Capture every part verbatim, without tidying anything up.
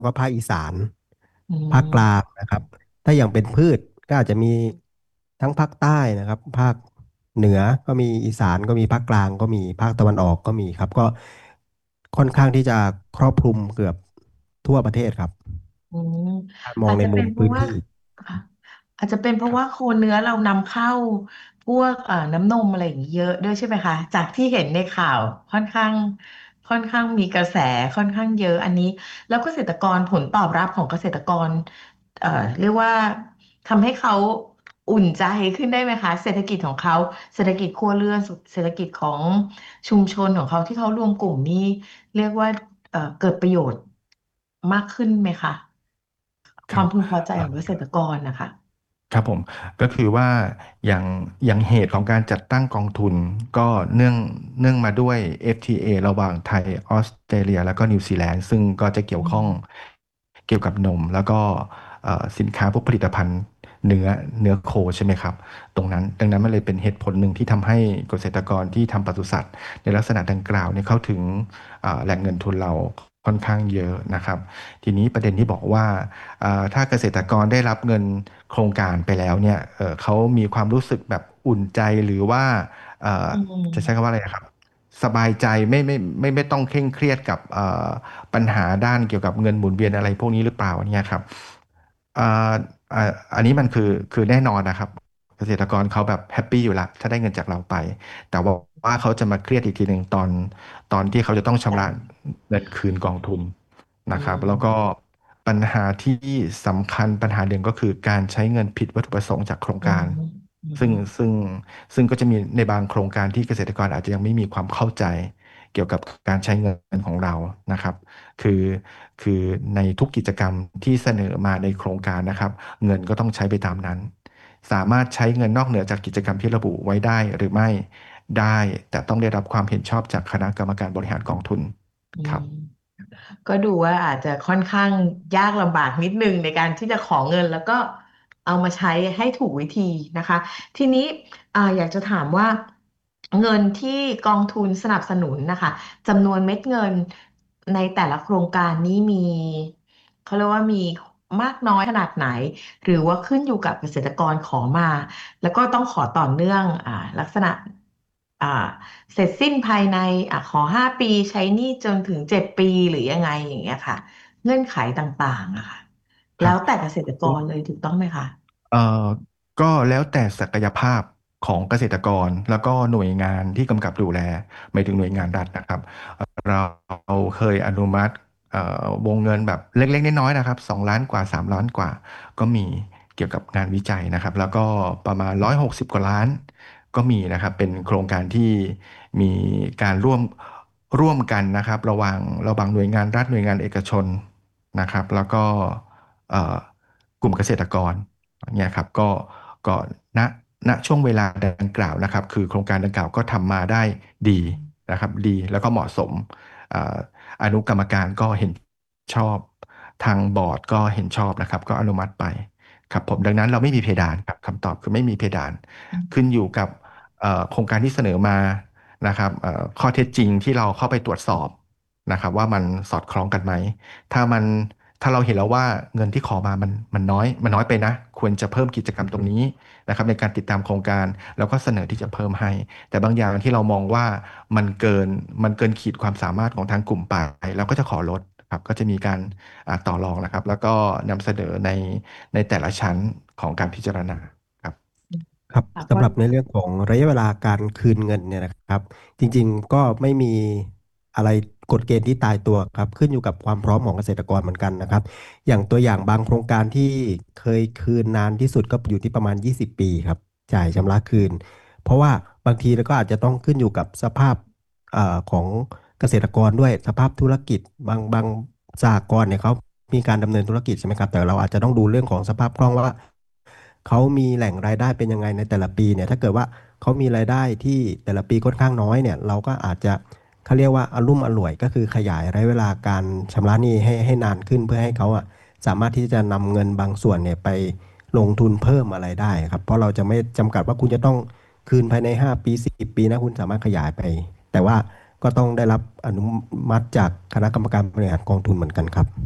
ก็ภาคอีสานอืภาคกลางมนะครับถ้าอย่างเป็นพืชก็อาจจะมีทั้งภาคใต้นะครับภาคเหนือก็มีอีสานก็มีภาคกลางก็มีภาคตะวันออกก็มีครับก็ค่อนข้างที่จะครอบคลุมเกือบทั่วประเทศครับอืมถ้ามองอาจจะในมุเป็นเพราะว่ามพื้นที่ค่ะอาจจะเป็นเพคราะรับว่าโคเนื้อเรานำเข้าพวกเอ่อน้ำนมอะไรอย่างนี้เยอะด้วยใช่ไหมคะจากที่เห็นในข่าวค่อนข้างค่อนข้างมีกระแสค่อนข้างเยอะอันนี้แล้วเกษตรกรผลตอบรับของเกษตรกรเอ่อเรียกว่าทำให้เขาอุ่นใจขึ้นได้ไหมคะเศรษฐกิจของเขาเศรษฐกิจครัวเรือนเศรษฐกิจของชุมชนของเขาที่เขารวมกลุ่มนี้เรียกว่าเอ่อเกิดประโยชน์มากขึ้นไหมคะครับความพึงพอใจเอ่อของเกษตรกรนะคะครับผมก็คือว่าอย่างอย่างเหตุของการจัดตั้งกองทุนก็เนื่องเนื่องมาด้วย เอฟ ที เอ ระหว่างไทยออสเตรเลียแล้วก็นิวซีแลนด์ซึ่งก็จะเกี่ยวอืข้องมเกี่ยวกับนมแล้วก็เอ่อสินค้าพวกผลิตภัณฑ์เนื้อเนื้อโคใช่ไหมครับตรงนั้นดังนั้นมันเลยเป็นเหตุผลหนึ่งที่ทำให้เกษตรกรที่ทำปศุสัตว์ในลักษณะดังกล่าวเนี่ยเข้าถึงเอ่อแหล่งเงินทุนเราค่อนข้างเยอะนะครับทีนี้ประเด็นที่บอกว่า อ่าถ้าเกษตรกรได้รับเงินโครงการไปแล้วเนี่ยเอ่อเขามีความรู้สึกแบบอุ่นใจหรือว่าเอ่ออืจะใช้คำว่ามอะไรนะครับสบายใจไม่ไม่ไม่ไม่ต้องเคร่งเครียดกับเอ่อปัญหาด้านเกี่ยวกับเงินหมุนเวียนอะไรพวกนี้หรือเปล่าเนี่ยครับอ่าอ่าอันนี้มันคือคือแน่นอนนะครับเกษตรกรเขาแบบแฮปปี้อยู่ละถ้าได้เงินจากเราไปแต่ว่าว่าเขาจะมาเครียดอีกทีหนึ่งตอนตอนที่เขาจะต้องชำระใช่เงินคืนกองทุนอืนะครับแล้วก็มปัญหาที่สำคัญปัญหาหนึ่งก็คือการใช้เงินผิดวัตถุประสงค์จากโครงอืมการอืซึ่งมซึ่งซึ่งก็จะมีในบางโครงการที่เกษตรกรอาจจะยังไม่มีความเข้าใจเกี่ยวกับการใช้เงินของเรานะครับคือคือในทุกกิจกรรมที่เสนอมาในโครงการนะครับเงินก็ต้องใช้ไปตามนั้นสามารถใช้เงินนอกเหนือจากกิจกรรมที่ระบุไว้ได้หรือไม่ได้แต่ต้องได้รับความเห็นชอบจากคณะกรรมการบริหารกองทุนอืครับมก็ดูว่าอาจจะค่อนข้างยากลำบากนิดนึงในการที่จะขอเงินแล้วก็เอามาใช้ให้ถูกวิธีนะคะทีนี้อ่าอยากจะถามว่าเงินที่กองทุนสนับสนุนนะคะจำนวนเม็ดเงินในแต่ละโครงการนี้มีเขาเรียกว่ามีมากน้อยขนาดไหนหรือว่าขึ้นอยู่กับเกษตรกรขอมา แล้วก็ต้องขอต่อเนื่องอ่าลักษณะอ่าเสร็จสิ้นภายในอ่าขอห้าปีใช้หนี้จนถึงเจ็ดปีหรือยังไงอย่างเงี้ยค่ะเงื่อนไขต่างๆอะค่ะครับแล้วแต่เกษตรกรเลยถูกต้องไหมคะเอ่อก็แล้วแต่ศักยภาพของเกษตรกรแล้วก็หน่วยงานที่กำกับดูแลหมายถึงหน่วยงานรัฐนะครับเอ่อเราเคยอนุมัติเอ่อวงเงินแบบเล็กๆน้อยๆนะครับสองล้านกว่าสามล้านกว่าก็มีเกี่ยวกับงานวิจัยนะครับแล้วก็ประมาณหนึ่งร้อยหกสิบกว่าล้านก็มีนะครับเป็นโครงการที่มีการร่วมร่วมกันนะครับระหว่างระหว่างหน่วยงานรัฐหน่วยงานเอกชนนะครับแล้วก็เอ่อกลุ่มเกษตรกร เนี่ยครับก็ก็ณณช่วงเวลาดังกล่าวนะครับคือโครงการดังกล่าวก็ทำมาได้ดีนะครับดีแล้วก็เหมาะสมอ่าอนุกรรมการก็เห็นชอบทางบอร์ดก็เห็นชอบนะครับก็อนุมัติไปครับผมดังนั้นเราไม่มีเพดานครับคำตอบคือไม่มีเพดานขึ้นอยู่กับเอ่อโครงการที่เสนอมานะครับเอ่อข้อเท็จจริงที่เราเข้าไปตรวจสอบนะครับว่ามันสอดคล้องกันไหม ถ้ามันถ้าเราเห็นแล้วว่าเงินที่ขอมามันมันน้อยมันน้อยไปนะควรจะเพิ่มกิจกรรมตรงนี้นะครับในการติดตามโครงการแล้วก็เสนอที่จะเพิ่มให้แต่บางอย่างที่เรามองว่ามันเกินมันเกินขีดความสามารถของทางกลุ่มไปเราก็จะขอลดครับก็จะมีการอ่าต่อรองนะครับแล้วก็นำเสนอในในแต่ละชั้นของการพิจารณาครับ ครับค่ะเพราะสำหรับในเรื่องของระยะเวลาการคืนเงินเนี่ยนะครับจริงๆก็ไม่มีอะไรกฎเกณฑ์ที่ตายตัวครับขึ้นอยู่กับความพร้อมของเกษตรกรเหมือนกันนะครับอย่างตัวอย่างบางโครงการที่เคยคืนนานที่สุดก็อยู่ที่ประมาณยี่สิบปีครับจ่ายชำระคืนเพราะว่าบางทีเราก็อาจจะต้องขึ้นอยู่กับสภาพเอ่อของเกษตรกรด้วยสภาพธุรกิจบางบางสหกรณ์เนี่ยเขามีการดำเนินธุรกิจใช่ไหมครับแต่เราอาจจะต้องดูเรื่องของสภาพคล่องว่า เขามีแหล่งรายได้เป็นยังไงในแต่ละปีเนี่ยถ้าเกิดว่าเขามีรายได้ที่แต่ละปีค่อนข้างน้อยเนี่ยเราก็อาจจะเขาเรียกว่าอลุ่มอล่วยก็คือขยายระยะเวลาการชำระหนี้ให้ให้นานขึ้นเพื่อให้เขาอะสามารถที่จะนำเงินบางส่วนเนี่ยไปลงทุนเพิ่มอะไรได้ครับเพราะเราจะไม่จำกัดว่าคุณจะต้องคืนภายในห้าปีสิบปีนะคุณสามารถขยายไปแต่ว่าก็ต้องได้รับอนุมัติจากคณะกรรมการบริหารกองทุนเหมือนกันครับ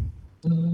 อืม